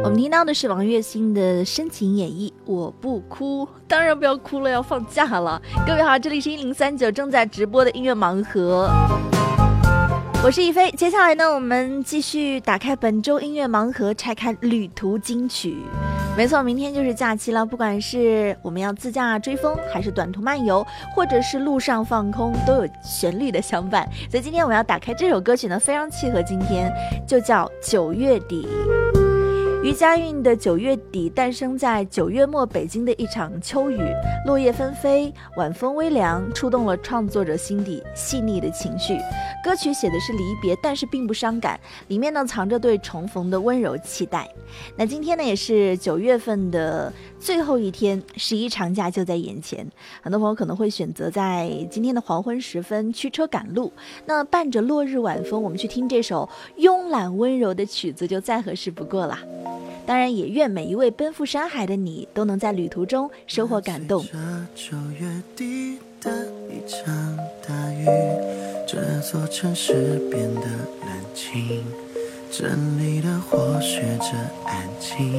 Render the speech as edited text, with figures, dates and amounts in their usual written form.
我们听到的是王栎鑫的深情演绎《我不哭》，当然不要哭了，要放假了。各位好，这里是1039正在直播的音乐盲盒，我是一菲。接下来呢，我们继续打开本周音乐盲盒，拆开旅途金曲。没错，明天就是假期了，不管是我们要自驾追风，还是短途漫游，或者是路上放空，都有旋律的相伴。所以今天我要打开这首歌曲呢，非常契合今天，就叫9月底。于佳韵的9月底诞生在9月末北京的一场秋雨，落叶纷飞，晚风微凉，触动了创作者心底细腻的情绪。歌曲写的是离别，但是并不伤感，里面呢藏着对重逢的温柔期待。那今天呢也是9月份的最后一天，11长假就在眼前，很多朋友可能会选择在今天的黄昏时分驱车赶路，那伴着落日晚风，我们去听这首慵懒温柔的曲子就再合适不过啦。当然也愿每一位奔赴山海的你都能在旅途中收获感动。 9月底的一场大雨，这座城市变得冷清，镇里的火学着安静。